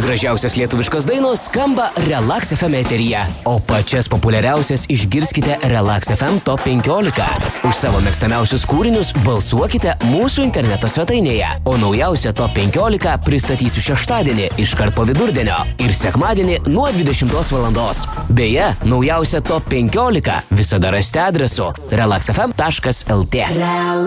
gražiausios lietuviškos dainos skamba Relax FM eteryje, o pačias populiariausias išgirskite Relax FM Top 15. Už savo mėgstamiausius kūrinius balsuokite mūsų interneto svetainėje, o naujausią Top 15 pristatysiu šeštadienį iškart po vidurdienio ir sekmadienį nuo 20 valandos. Beje, naujausią Top 15 visada rasite adresu relaxfm.lt.